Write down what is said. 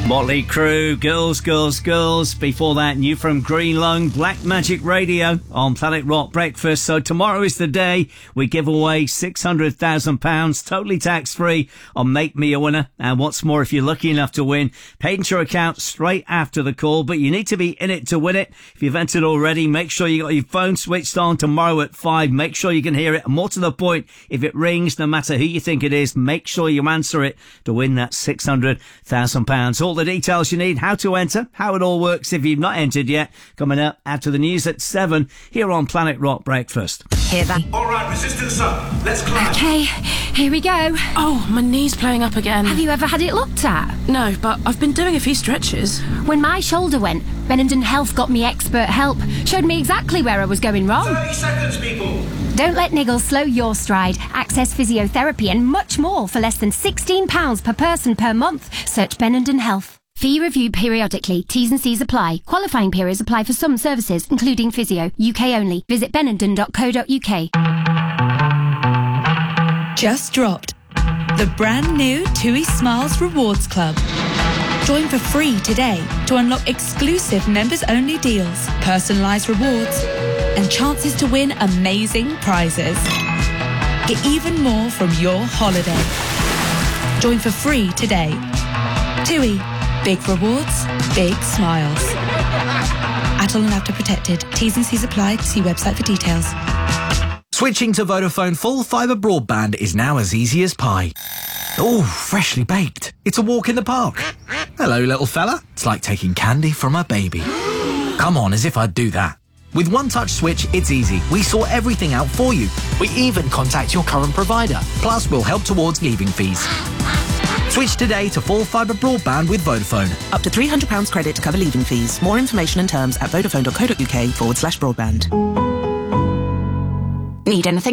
Motley Crue, Girls, Girls, Girls. Before that, new from Green Lung, Black Magic Radio on Planet Rock Breakfast. So tomorrow is the day we give away £600,000, totally tax-free, on Make Me a Winner. And what's more, if you're lucky enough to win, paid into your account straight after the call, but you need to be in it to win it. If you've entered already, make sure you got your phone switched on tomorrow at 5. Make sure you can hear it. And more to the point, if it rings, no matter who you think it is, make sure you answer it to win that £600,000. All the details you need, how to enter, how it all works if you've not entered yet, coming up after the news at 7 here on Planet Rock Breakfast. Hear that? All right, resistance up. Let's climb. Okay, here we go. Oh, my knee's playing up again. Have you ever had it looked at? No, but I've been doing a few stretches. When my shoulder went, Benenden Health got me expert help. Showed me exactly where I was going wrong. 30 seconds, people. Don't let niggles slow your stride. Access physiotherapy and much more for less than £16 per person per month. Search Benenden Health. Fee reviewed periodically. T's and C's apply. Qualifying periods apply for some services, including physio. UK only. Visit benenden.co.uk. Just dropped. The brand new TUI Smiles Rewards Club. Join for free today to unlock exclusive members-only deals, personalised rewards, and chances to win amazing prizes. Get even more from your holiday. Join for free today. TUI. Big rewards, big smiles. Adult and after protected. T's and C's apply. See website for details. Switching to Vodafone full fibre broadband is now as easy as pie. Oh, freshly baked. It's a walk in the park. Hello, little fella. It's like taking candy from a baby. Come on, as if I'd do that. With One Touch Switch, it's easy. We sort everything out for you. We even contact your current provider. Plus, we'll help towards leaving fees. Switch today to full fibre broadband with Vodafone. Up to £300 credit to cover leaving fees. More information and terms at vodafone.co.uk/broadband. Need anything